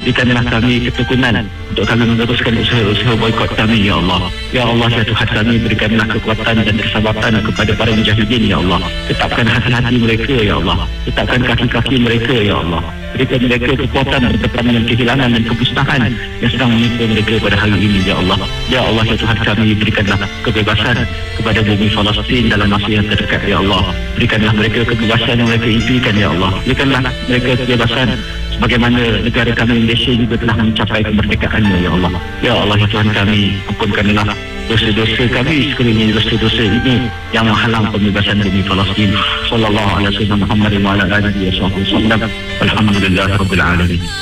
berikanlah kami ketekunan untuk kami meneruskan usaha-usaha boikot kami, ya Allah. Ya Allah, ya Tuhan kami, berikanlah kekuatan dan kesabaran kepada para mujahidin, ya Allah. Tetapkan hati-hati mereka, ya Allah. Tetapkan kaki-kaki mereka, ya Allah. Berikan mereka kekuatan berdepan dengan kehilangan dan kemusnahan yang sedang menimpa mereka pada hari ini, ya Allah. Ya Allah, ya Tuhan kami, berikanlah kebebasan kepada bumi Palestin dalam masa yang terdekat, ya Allah. Berikanlah mereka kebebasan yang mereka impikan, ya Allah. Berikanlah mereka kebebasan bagaimana negara kami Malaysia juga telah mencapai kemerdekaannya, ya Allah. Ya Allah, ya Tuhan kami, ampunkanlah dosa-dosa kami sekiranya dosa-dosa ini yang menghalang pembebasan bumi Palestin. Sallallahu alaihi wasallam Muhammad wa ala alihi wa sahbihi wasallam. Alhamdulillahirabbil alamin.